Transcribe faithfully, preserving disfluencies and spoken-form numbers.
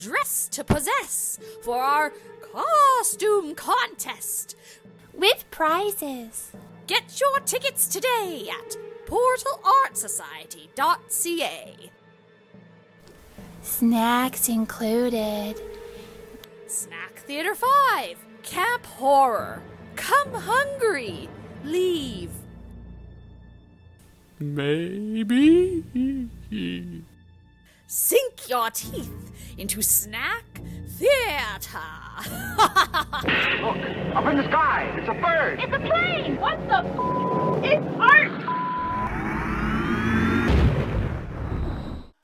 Dress to possess for our costume contest. With prizes. Get your tickets today at portal art society dot c a. Snacks included. Snack Theater five. Camp Horror. Come hungry. Leave. Maybe. Sink your teeth into Snack Theater. Look, up in the sky. It's a bird. It's a plane! What the f***? It's art!